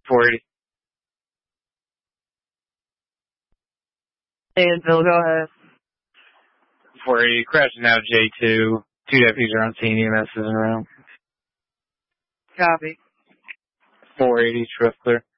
480. And Bill, go ahead. 480, crashing out J2. 2 deputies are on scene, EMS is around. Copy. 480, Swift clear.